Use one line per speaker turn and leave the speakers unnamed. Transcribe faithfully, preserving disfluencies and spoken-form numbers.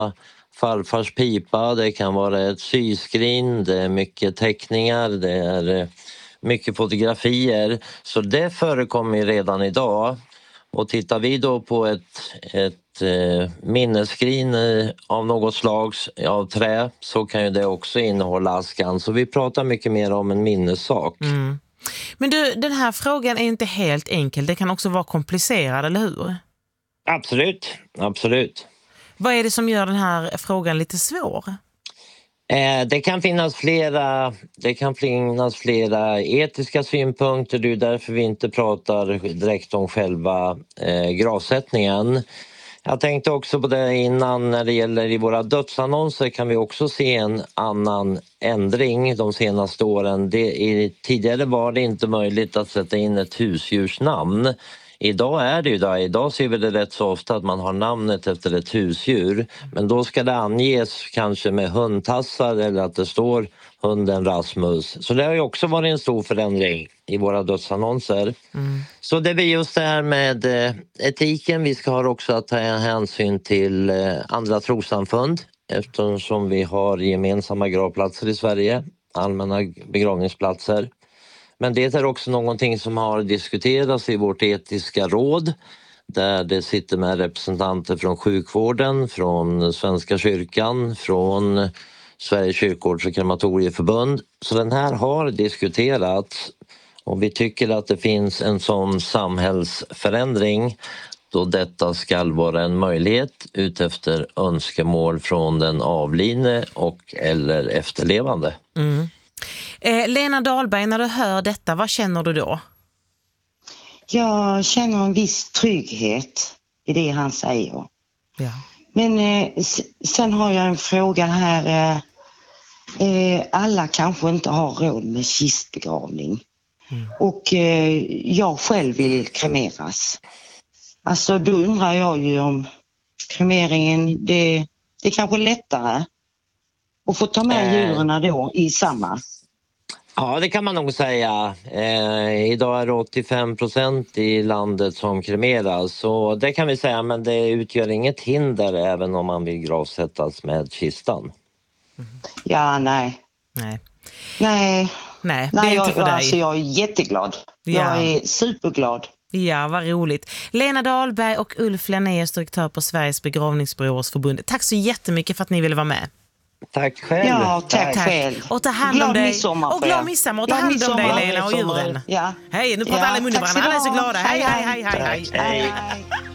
farfars pipa, det kan vara ett syskrin, det är mycket teckningar, det är mycket fotografier. Så det förekommer ju redan idag. Och tittar vi då på ett, ett eh, minnesskrin av något slag av trä, så kan ju det också innehålla askan. Så vi pratar mycket mer om en minnessak.
Mm. Men du, den här frågan är inte helt enkel. Det kan också vara komplicerad, eller hur?
Absolut, absolut.
Vad är det som gör den här frågan lite svår?
Eh, det kan finnas flera, det kan finnas flera etiska synpunkter. Det är därför vi inte pratar direkt om själva eh, gravsättningen. Jag tänkte också på det innan, när det gäller i våra dödsannonser kan vi också se en annan ändring de senaste åren. Det, i, tidigare var det inte möjligt att sätta in ett husdjursnamn. Idag är det ju det. Idag ser vi det rätt så ofta att man har namnet efter ett husdjur. Men då ska det anges kanske med hundtassar eller att det står hunden Rasmus. Så det har ju också varit en stor förändring i våra dödsannonser. Mm. Så det blir just det här med etiken. Vi ska ha också att ta hänsyn till andra trossamfund eftersom vi har gemensamma gravplatser i Sverige, allmänna begravningsplatser. Men det är också någonting som har diskuterats i vårt etiska råd där det sitter med representanter från sjukvården, från Svenska kyrkan, från Sveriges kyrkogårds- och krematorieförbund. Så den här har diskuterats och vi tycker att det finns en sån samhällsförändring då detta ska vara en möjlighet utefter önskemål från den avlidne och eller efterlevande.
Mm. Eh, Lena Dahlberg, när du hör detta, vad känner du då?
Jag känner en viss trygghet i det han säger.
Ja.
Men eh, sen har jag en fråga här. Eh, alla kanske inte har råd med kistbegravning. Mm. Och eh, jag själv vill kremeras. Alltså då undrar jag ju om kremeringen, det, det är kanske lättare att få ta med djuren då i samma.
Ja, det kan man nog säga. Eh, idag är det åttiofem procent i landet som kremeras. Så det kan vi säga, men det utgör inget hinder även om man vill gravsättas med kistan.
Mm. Ja, nej.
Nej.
Nej.
Nej, det är
nej,
inte
jag,
för dig.
Alltså, jag är jätteglad.
Ja.
Jag är superglad.
Ja, vad roligt. Lena Dahlberg och Ulf Lennéus, direktör på Sveriges begravningsbyråers förbund. Tack så jättemycket för att ni ville vara med.
Tack själv.
Ja, tack, tack. själv.
Och ta hand om
glad
dig.
Midsommar.
Och glad midsommar. Och ta hand om dig, Lena, och djuren.
Ja.
Hej, nu pratar
ja,
alla i munnen. Alla är så glada. Hej, hej, hej, hej, hej.
hej. hej.